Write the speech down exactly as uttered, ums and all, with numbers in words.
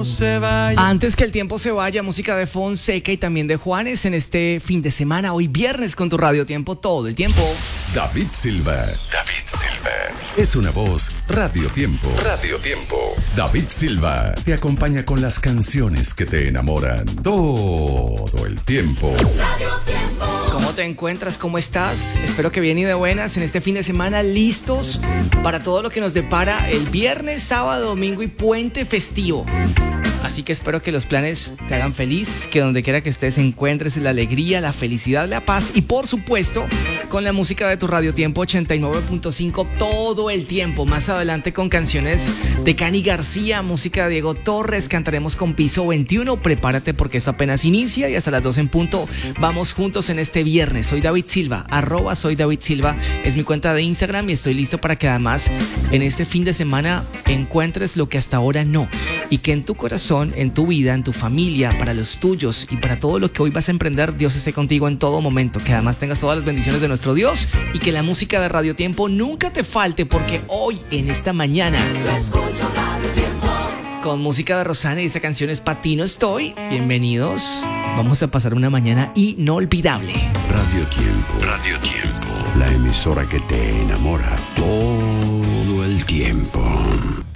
tiempo se vaya. Antes que el tiempo se vaya, música de Fonseca y también de Juanes en este fin de semana, hoy viernes con tu Radio Tiempo todo el tiempo. David Silva. David Silva. Es una voz Radio Tiempo. Radio Tiempo. David Silva te acompaña con las canciones que te enamoran todo el tiempo. Radio Tiempo. ¿Cómo te encuentras? ¿Cómo estás? Espero que bien y de buenas en este fin de semana, listos para todo lo que nos depara el viernes, sábado, domingo y puente festivo. Así que espero que los planes te hagan feliz, que donde quiera que estés encuentres la alegría, la felicidad, la paz y por supuesto con la música de tu Radio Tiempo ochenta y nueve punto cinco todo el tiempo. Más adelante con canciones de Cani García, música de Diego Torres, cantaremos con Piso veintiuno. Prepárate porque esto apenas inicia y hasta las dos en punto vamos juntos en este viernes. Soy David Silva, arroba soy David Silva, es mi cuenta de Instagram y estoy listo para que además en este fin de semana encuentres lo que hasta ahora no y que en tu corazón, en tu vida, en tu familia, para los tuyos y para todo lo que hoy vas a emprender, Dios esté contigo en todo momento, que además tengas todas las bendiciones de nuestro Dios y que la música de Radio Tiempo nunca te falte porque hoy en esta mañana Yo escucho Radio Tiempo. con música de Rosana y esa canción es Pa' ti no estoy. Bienvenidos, vamos a pasar una mañana inolvidable. Radio Tiempo. Radio Tiempo. La emisora que te enamora todo el tiempo.